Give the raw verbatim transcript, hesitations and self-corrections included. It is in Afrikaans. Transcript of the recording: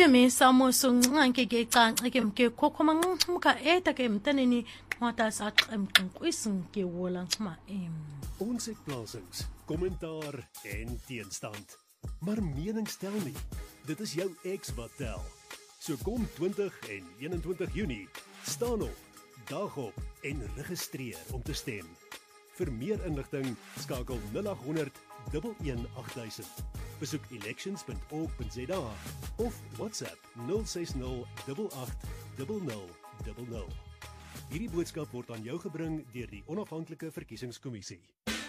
yemisa moso ncanke ke canke ke mke kokhoma nxmuka eta ke mteneni mata sa emqinqwisi ke wola nxma em. Ons het plasings, kommentaar en teenstand. Maar mening stel nie. Dit is jou ex wat tel. So kom twintig en eenentwintig Junie, staan op, dag op en registreer om te stem. Vir meer inligting skakel nul agt honderd, een een agt duisend. Besoek elections punt org punt za of WhatsApp nul ses nul agt agt nul nul nul nul. Hierdie boodskap word aan jou gebring deur die Onafhanklike Verkiesingskommissie.